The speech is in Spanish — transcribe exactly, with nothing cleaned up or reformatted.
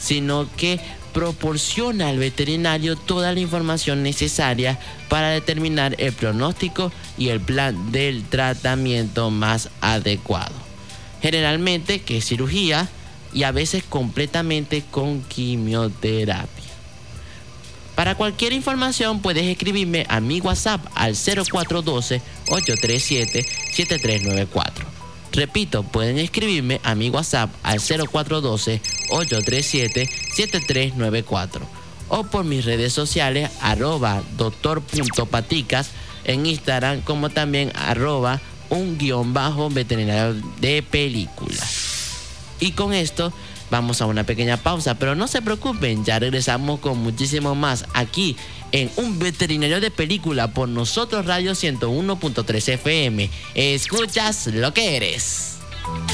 sino que proporciona al veterinario toda la información necesaria para determinar el pronóstico y el plan del tratamiento más adecuado. Generalmente que es cirugía y a veces completamente con quimioterapia. Para cualquier información puedes escribirme a mi WhatsApp al cero cuatro uno dos, ocho tres siete, siete tres nueve cuatro. Repito, pueden escribirme a mi WhatsApp al cero cuatro uno dos, ocho tres siete, siete tres nueve cuatro o por mis redes sociales arroba doctor.paticas en Instagram, como también arroba un guión bajo veterinario de película. Y con esto vamos a una pequeña pausa, pero no se preocupen, ya regresamos con muchísimo más aquí en Un Veterinario de Película por Nosotros Radio ciento uno punto tres F M. Escuchas lo que eres.